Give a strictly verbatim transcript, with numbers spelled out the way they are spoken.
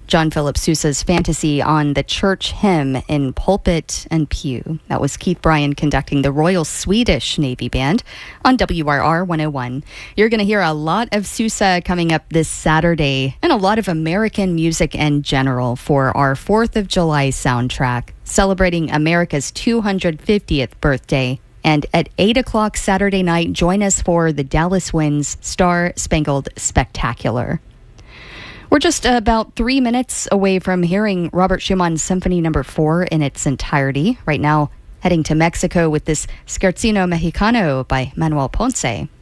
John Philip Sousa's Fantasy on the church hymn in pulpit and pew. That was Keith Bryan conducting the Royal Swedish Navy Band on W R R one oh one. You're going to hear a lot of Sousa coming up this Saturday and a lot of American music in general for our fourth of July soundtrack, celebrating America's two hundred fiftieth birthday. And at eight o'clock Saturday night, join us for the Dallas Winds Star Spangled Spectacular. We're just about three minutes away from hearing Robert Schumann's Symphony Number Four in its entirety. Right now, heading to Mexico with this Scherzino Mexicano by Manuel Ponce.